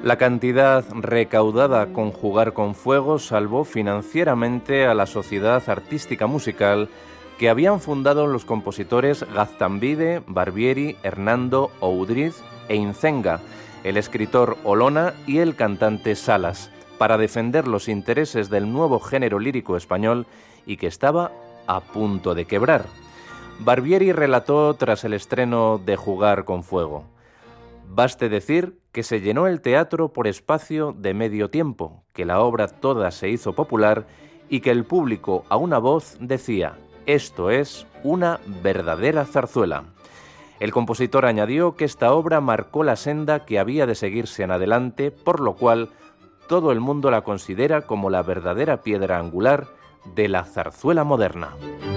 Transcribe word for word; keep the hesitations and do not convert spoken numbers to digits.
La cantidad recaudada con Jugar con Fuego salvó financieramente a la Sociedad Artística Musical que habían fundado los compositores Gaztambide, Barbieri, Hernando, Oudriz e Incenga, el escritor Olona y el cantante Salas, para defender los intereses del nuevo género lírico español y que estaba a punto de quebrar. Barbieri relató tras el estreno de Jugar con Fuego: baste decir que se llenó el teatro por espacio de medio tiempo, que la obra toda se hizo popular y que el público a una voz decía: esto es una verdadera zarzuela. El compositor añadió que esta obra marcó la senda que había de seguirse en adelante, por lo cual todo el mundo la considera como la verdadera piedra angular de la zarzuela moderna.